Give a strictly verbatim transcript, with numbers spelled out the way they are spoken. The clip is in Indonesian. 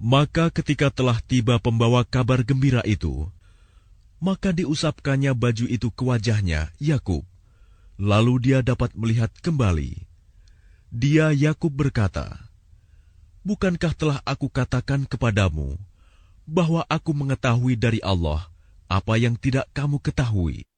Maka ketika telah tiba pembawa kabar gembira itu, maka diusapkannya baju itu ke wajahnya, Yakub. Lalu dia dapat melihat kembali. Dia, Yakub, berkata, "Bukankah telah aku katakan kepadamu bahwa aku mengetahui dari Allah apa yang tidak kamu ketahui?"